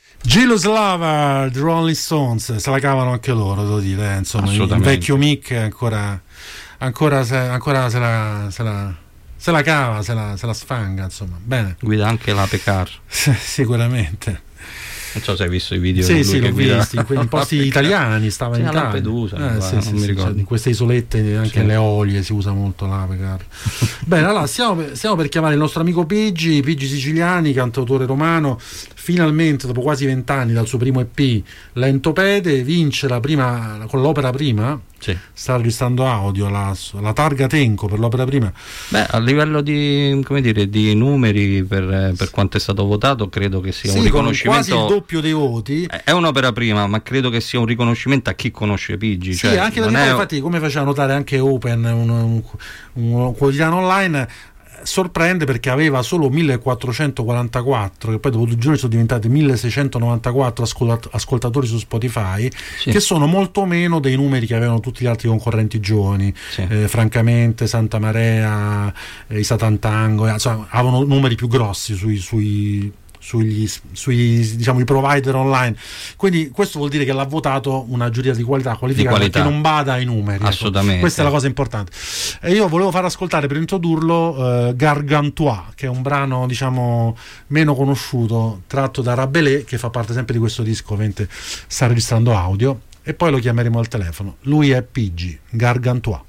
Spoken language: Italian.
Giloslava, The Rolling Stones, se la cavano anche loro, devo dire, insomma, il vecchio Mick ancora se la cava, se la sfanga, insomma. Bene. Guida anche la Pecar. Sicuramente. Non so se hai visto i video. Sì, l'ho visto in posti italiani, stava in Italia. Lampedusa, non mi ricordo. In queste isolette, anche le Eolie si usa molto la Pecar. Bene, allora stiamo per chiamare il nostro amico Pigi Siciliani, cantautore romano. Finalmente, dopo quasi 20 anni dal suo primo EP Lentopede, vince con l'opera prima. Sì. Sta registrando audio, la targa Tenco per l'opera prima. Beh, a livello di, come dire, di numeri per quanto è stato votato, credo che sia un riconoscimento, quasi il doppio dei voti. È un'opera prima, ma credo che sia un riconoscimento a chi conosce Pigi. Sì, anche perché infatti, come faceva notare anche Open, un quotidiano online, sorprende perché aveva solo 1444, che poi dopo 2 giorni sono diventati 1694 ascoltatori su Spotify, sì, che sono molto meno dei numeri che avevano tutti gli altri concorrenti giovani, sì. Francamente, Santa Marea, i Satantango, insomma, avevano numeri più grossi sui diciamo i provider online, quindi questo vuol dire che l'ha votato una giuria di qualità qualificata, che non bada ai numeri, assolutamente, ecco. Questa è la cosa importante. E io volevo far ascoltare, per introdurlo, Gargantua, che è un brano diciamo meno conosciuto, tratto da Rabelais, che fa parte sempre di questo disco, ovviamente sta registrando audio, e poi lo chiameremo al telefono. Lui è Pigi, Gargantua.